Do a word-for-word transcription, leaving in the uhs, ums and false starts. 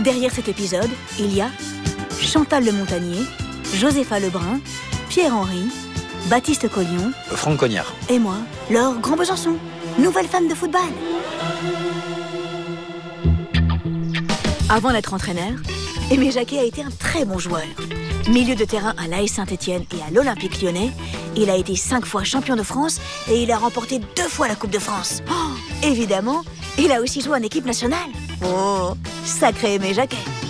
Derrière cet épisode, il y a Chantal Le Montagnier, Josépha Lebrun, Pierre-Henri, Baptiste Collion, Franck Cognard et moi, Laure Grand Besançon, nouvelle fan de football. Avant d'être entraîneur, Aimé Jacquet a été un très bon joueur. Milieu de terrain à l'A S Saint-Étienne et à l'Olympique Lyonnais, il a été cinq fois champion de France et il a remporté deux fois la Coupe de France. Oh, évidemment, il a aussi joué en équipe nationale. Oh, sacré Aimé Jacquet.